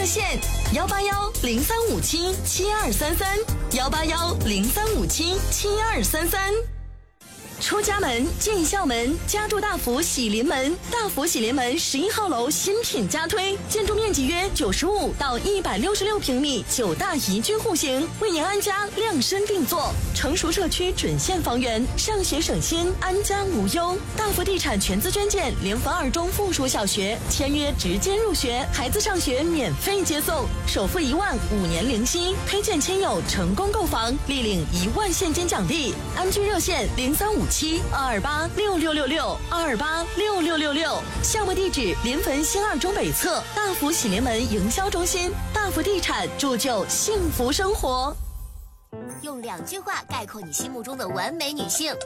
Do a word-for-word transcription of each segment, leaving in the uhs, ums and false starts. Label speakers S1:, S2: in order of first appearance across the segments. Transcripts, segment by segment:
S1: 线幺八幺零三五七七二三三幺八幺零三五七七二三三。出家门进校门，家住大福喜临门。大福喜临门十一号楼新品加推，建筑面积约九十五到一百六十六平米，九大宜居户型，为您安家量身定做。成熟社区准现房源，上学省心，安家无忧。大福地产全资捐建联防二中附属小学，签约直接入学，孩子上学免费接送，首付一万，五年零息。推荐亲友成功购房，立领一万现金奖励。安居热线零三五七二二八六六六六二二八六六六六。项目地址：临汾新二中北侧大福喜临门营销中心。大福地产铸就幸福生活。
S2: 用两句话概括你心目中的完美女性：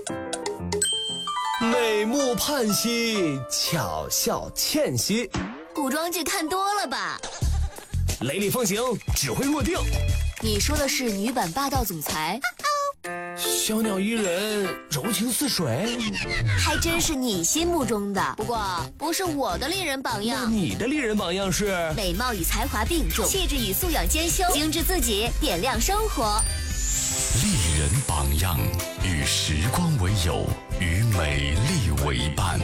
S3: 美目盼兮，巧笑倩兮。
S2: 古装剧看多了吧？
S3: 雷厉风行，指挥若定。
S2: 你说的是女版霸道总裁？
S3: 小鸟依人，柔情似水。
S2: 还真是你心目中的，不过不是我的丽人榜样。
S3: 你的丽人榜样是
S2: 美貌与才华并重，气质与素养兼修，精致自己，点亮生活。
S4: 丽人榜样，与时光为友，与美丽为伴。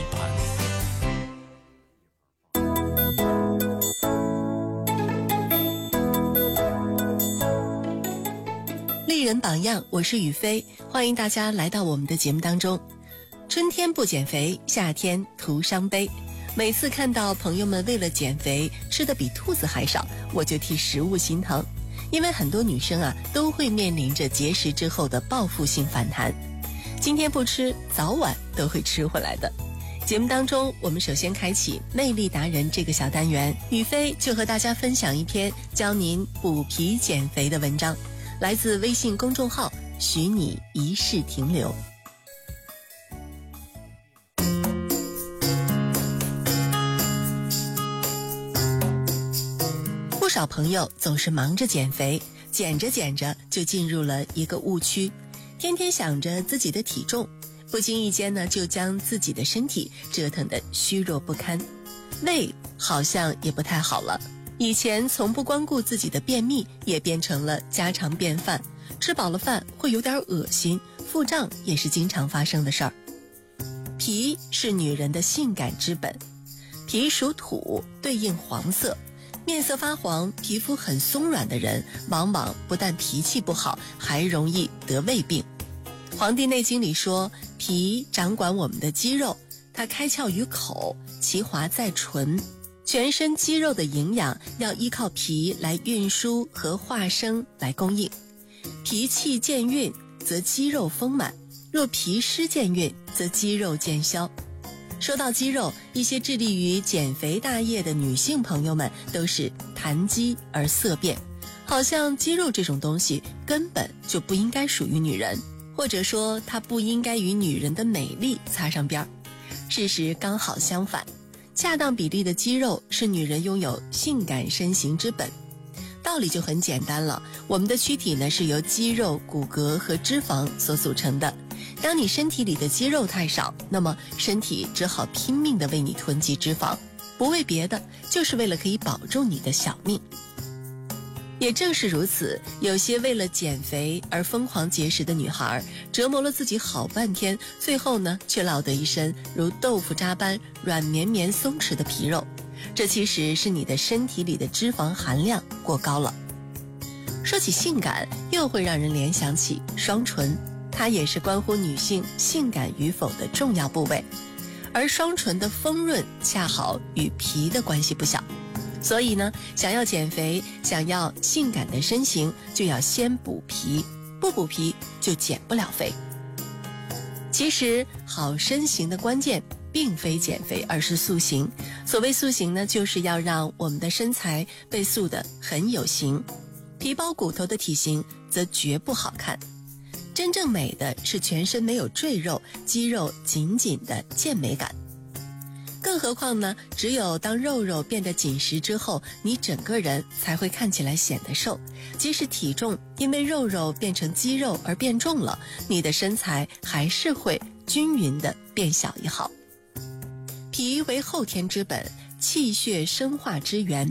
S5: 丽人榜样，我是雨飞，欢迎大家来到我们的节目当中。春天不减肥，夏天徒伤悲。每次看到朋友们为了减肥吃得比兔子还少，我就替食物心疼。因为很多女生啊都会面临着节食之后的报复性反弹，今天不吃，早晚都会吃回来的。节目当中，我们首先开启魅力达人这个小单元，雨飞就和大家分享一篇教您补脾减肥的文章，来自微信公众号许你一世停留。不少朋友总是忙着减肥，减着减着就进入了一个误区，天天想着自己的体重，不经意间呢就将自己的身体折腾得虚弱不堪。胃好像也不太好了，以前从不光顾自己的便秘也变成了家常便饭，吃饱了饭会有点恶心，腹胀也是经常发生的事儿。脾是女人的性感之本，脾属土，对应黄色，面色发黄，皮肤很松软的人，往往不但脾气不好，还容易得胃病。《黄帝内经》里说，脾掌管我们的肌肉，它开窍于口，其华在唇。全身肌肉的营养要依靠脾来运输和化生来供应。脾气健运，则肌肉丰满；若脾湿健运，则肌肉渐消。说到肌肉，一些致力于减肥大业的女性朋友们都是谈肌而色变，好像肌肉这种东西根本就不应该属于女人，或者说它不应该与女人的美丽擦上边儿。事实刚好相反，恰当比例的肌肉是女人拥有性感身形之本。道理就很简单了，我们的躯体呢是由肌肉、骨骼和脂肪所组成的。当你身体里的肌肉太少，那么身体只好拼命地为你囤积脂肪，不为别的，就是为了可以保住你的小命。也正是如此，有些为了减肥而疯狂节食的女孩，折磨了自己好半天，最后呢却落得一身如豆腐渣般软绵绵松弛的皮肉。这其实是你的身体里的脂肪含量过高了。说起性感，又会让人联想起双唇，它也是关乎女性性感与否的重要部位，而双唇的丰润恰好与脾的关系不小。所以呢，想要减肥，想要性感的身形，就要先补脾，不补脾就减不了肥。其实好身形的关键并非减肥，而是塑形。所谓塑形呢，就是要让我们的身材被塑得很有型，皮包骨头的体型则绝不好看。真正美的是全身没有赘肉，肌肉紧紧的健美感。更何况呢，只有当肉肉变得紧实之后，你整个人才会看起来显得瘦。即使体重因为肉肉变成肌肉而变重了，你的身材还是会均匀的变小一号。脾为后天之本，气血生化之源。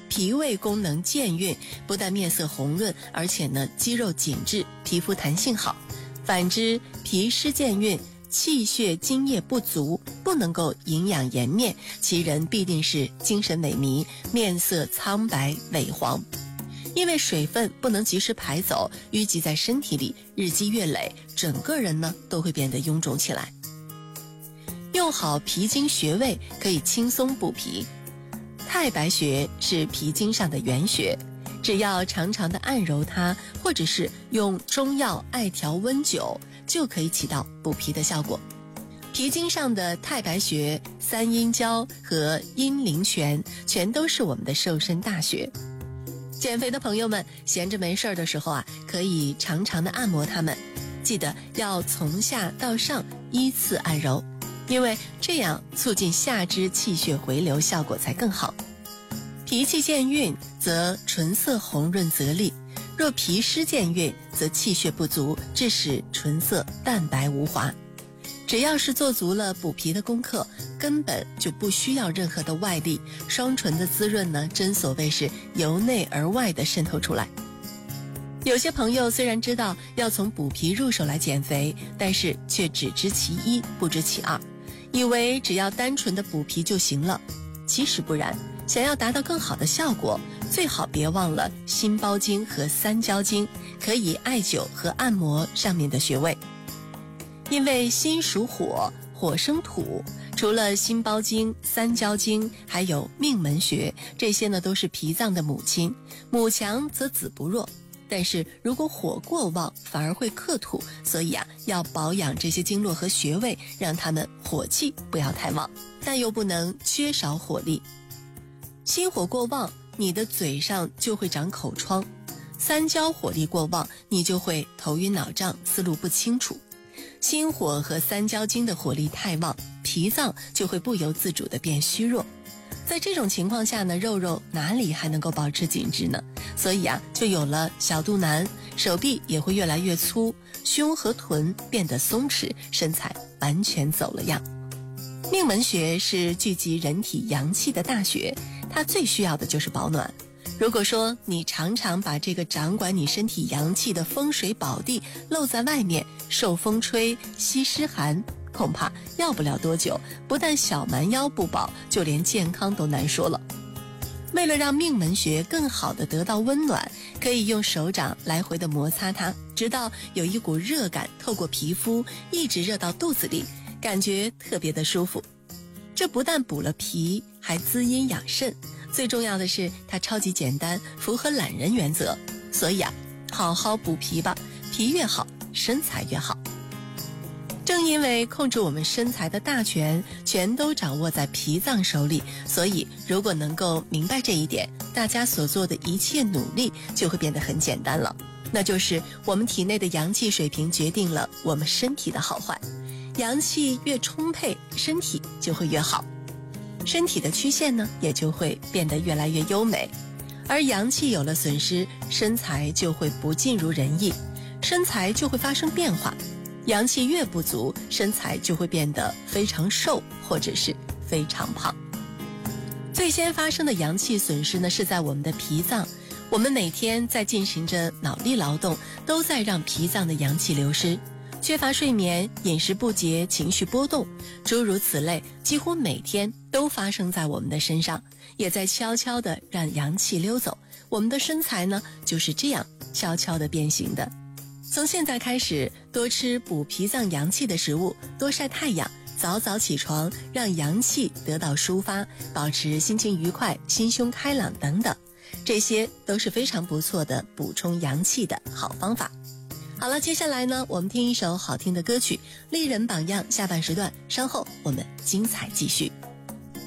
S5: 脾胃功能健运，不但面色红润，而且呢肌肉紧致，皮肤弹性好。反之，脾湿健运，气血津液不足，不能够营养颜面，其人必定是精神萎靡，面色苍白萎黄。因为水分不能及时排走，淤积在身体里，日积月累，整个人呢都会变得臃肿起来。用好脾经穴位可以轻松补脾。太白穴是脾经上的原穴，只要常常的按揉它，或者是用中药艾条温灸，就可以起到补脾的效果。脾经上的太白穴、三阴交和阴陵泉全都是我们的瘦身大穴。减肥的朋友们闲着没事儿的时候啊，可以常常的按摩它们，记得要从下到上依次按揉，因为这样促进下肢气血回流，效果才更好。脾气健运则唇色红润泽丽，若脾湿健运则气血不足，致使唇色淡白无华。只要是做足了补脾的功课，根本就不需要任何的外力，双唇的滋润呢，真所谓是由内而外的渗透出来。有些朋友虽然知道要从补脾入手来减肥，但是却只知其一不知其二，以为只要单纯的补脾就行了。其实不然，想要达到更好的效果，最好别忘了心包经和三焦经，可以艾灸和按摩上面的穴位。因为心属火，火生土，除了心包经、三焦经，还有命门穴，这些呢都是脾脏的母亲，母强则子不弱。但是如果火过旺，反而会克土，所以啊，要保养这些经络和穴位，让它们火气不要太旺，但又不能缺少火力。心火过旺，你的嘴上就会长口疮；三焦火力过旺，你就会头晕脑胀，思路不清楚。心火和三焦经的火力太旺，脾脏就会不由自主地变虚弱。在这种情况下呢，肉肉哪里还能够保持紧致呢？所以啊，就有了小肚腩，手臂也会越来越粗，胸和臀变得松弛，身材完全走了样。命门穴是聚集人体阳气的大穴，它最需要的就是保暖。如果说你常常把这个掌管你身体阳气的风水宝地露在外面，受风吹，吸湿寒，恐怕要不了多久，不但小蛮腰不保，就连健康都难说了。为了让命门穴更好的得到温暖，可以用手掌来回的摩擦它，直到有一股热感透过皮肤一直热到肚子里，感觉特别的舒服。这不但补了脾，还滋阴养肾，最重要的是它超级简单，符合懒人原则。所以啊，好好补脾吧，脾越好，身材越好。正因为控制我们身材的大权全都掌握在脾脏手里，所以如果能够明白这一点，大家所做的一切努力就会变得很简单了。那就是我们体内的阳气水平决定了我们身体的好坏，阳气越充沛，身体就会越好，身体的曲线呢也就会变得越来越优美。而阳气有了损失，身材就会不尽如人意，身材就会发生变化。阳气越不足，身材就会变得非常瘦，或者是非常胖。最先发生的阳气损失呢，是在我们的脾脏。我们每天在进行着脑力劳动，都在让脾脏的阳气流失。缺乏睡眠、饮食不节、情绪波动，诸如此类，几乎每天都发生在我们的身上，也在悄悄地让阳气溜走。我们的身材呢，就是这样悄悄地变形的。从现在开始，多吃补脾脏阳气的食物，多晒太阳，早早起床，让阳气得到抒发，保持心情愉快、心胸开朗等等，这些都是非常不错的补充阳气的好方法。好了，接下来呢，我们听一首好听的歌曲《丽人榜样》下半时段，稍后我们精彩继续。